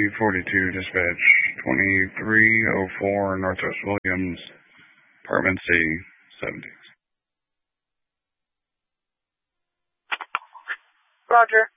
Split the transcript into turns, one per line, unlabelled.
342 dispatch, 2304 Northwest Williams, apartment C, 70.
Roger.